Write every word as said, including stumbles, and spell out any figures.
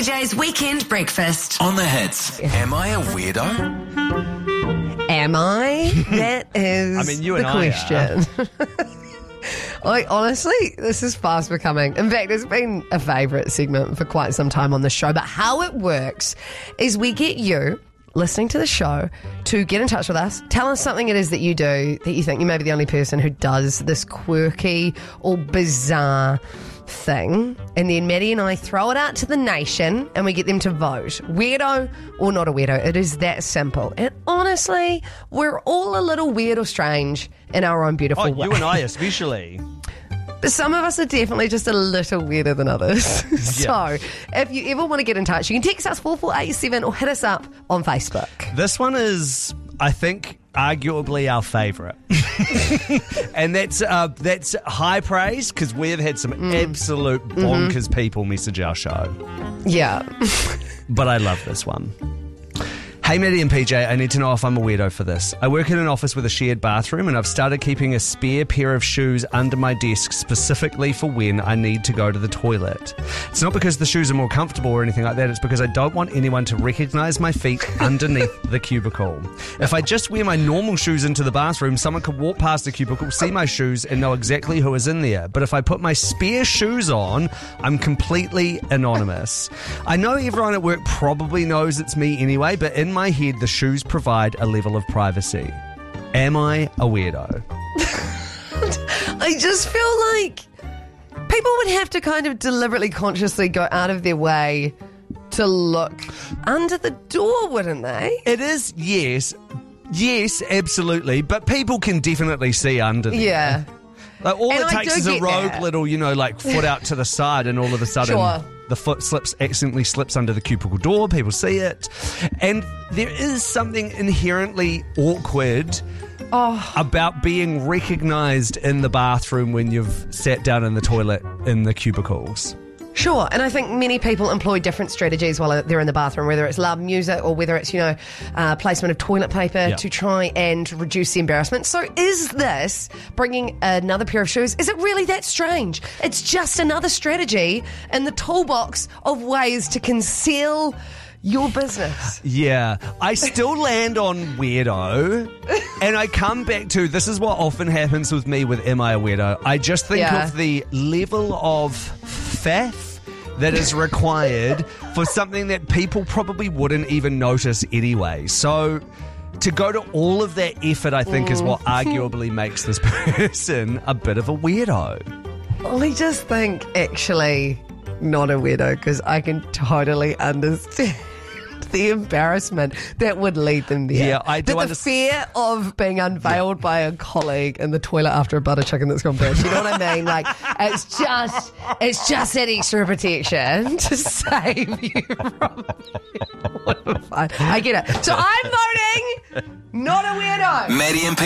J's Weekend Breakfast. On the hits. Am I a weirdo? Am I? That is I mean, you the and I are. question. Like, honestly, this is fast becoming. In fact, it's been a favourite segment for quite some time on the show. But how it works is we get you listening to the show to get in touch with us. Tell us something it is that you do that you think you may be the only person who does this quirky or bizarre thing. And then Maddie and I throw it out to the nation and we get them to vote. Weirdo or not a weirdo. It is that simple. And honestly, we're all a little weird or strange in our own beautiful Oh, way. you and I especially. Some of us are definitely just a little weirder than others. So, if you ever want to get in touch, you can text us four four eight seven or hit us up on Facebook. This one is, I think, arguably our favourite. And that's uh, that's high praise because we've had some Mm. absolute bonkers Mm-hmm. people message our show. Yeah. But I love this one. Hey, Maddie and P J, I need to know if I'm a weirdo for this. I work in an office with a shared bathroom and I've started keeping a spare pair of shoes under my desk specifically for when I need to go to the toilet. It's not because the shoes are more comfortable or anything like that, it's because I don't want anyone to recognise my feet underneath the cubicle. If I just wear my normal shoes into the bathroom, someone could walk past the cubicle, see my shoes and know exactly who is in there. But if I put my spare shoes on, I'm completely anonymous. I know everyone at work probably knows it's me anyway, but in my head, the shoes provide a level of privacy. Am I a weirdo? I just feel like people would have to kind of deliberately, consciously go out of their way to look under the door, wouldn't they? It is, yes. Yes, absolutely. But people can definitely see under there. Yeah. Like, all And it I takes do is a get rogue that. little, you know, like foot out to the side and all of a sudden Sure. the foot slips, accidentally slips under the cubicle door. People see it. And there is something inherently awkward Oh. about being recognised in the bathroom when you've sat down in the toilet in the cubicles. Sure, and I think many people employ different strategies while they're in the bathroom, whether it's loud music or whether it's, you know, uh, placement of toilet paper Yeah. to try and reduce the embarrassment. So is this bringing another pair of shoes? Is it really that strange? It's just another strategy in the toolbox of ways to conceal your business. Yeah, I still land on weirdo, and I come back to this is what often happens with me with Am I a Weirdo? I just think Yeah. of the level of faff that is required for something that people probably wouldn't even notice anyway. So to go to all of that effort, I think, is what arguably makes this person a bit of a weirdo. I just think, actually, not a weirdo, because I can totally understand the embarrassment that would lead them there. Yeah, I do But the underst- fear of being unveiled by a colleague in the toilet after a butter chicken that's gone bad. You know what I mean? Like, it's just, it's just that extra protection to save you from I get it. So I'm voting not a weirdo. Maddie and P